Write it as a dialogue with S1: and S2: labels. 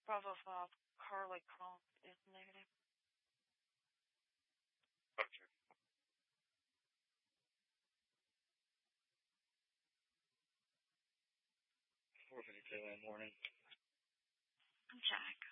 S1: Bravo 5, Carly Crump is negative.
S2: Okay. 4:52 in the morning.
S1: Jack.